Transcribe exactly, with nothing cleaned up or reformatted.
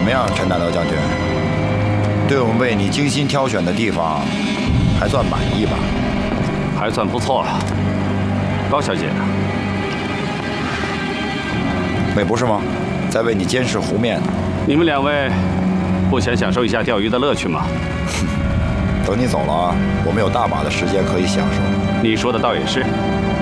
么样，陈大刀将军？对我们为你精心挑选的地方，还算满意吧？ 还算不错。高小姐， 美不是吗？在为你监视湖面。 你们两位不想享受一下钓鱼的乐趣吗？ 等你走了，我们有大把的时间可以享受。 你说的倒也是。